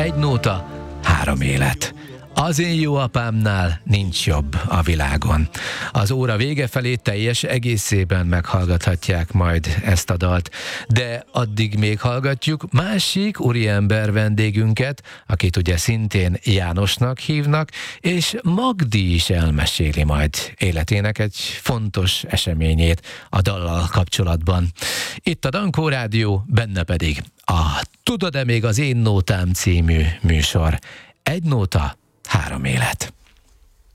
egy nóta, 3 élet. Az én jó apámnál nincs jobb a világon. Az óra vége felé teljes egészében meghallgathatják majd ezt a dalt, de addig még hallgatjuk másik úriember vendégünket, akit ugye szintén Jánosnak hívnak, és Magdi is elmeséli majd életének egy fontos eseményét a dallal kapcsolatban. Itt a Dankó Rádió, benne pedig a Tudod-e még az én nótám című műsor. Egy nóta, 3 élet.